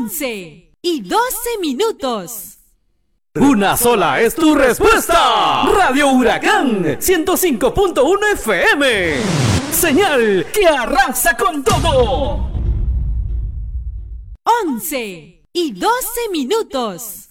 11:12. Una sola es tu respuesta. Radio Huracán 105.1 FM. Señal que arrasa con todo. 11:12.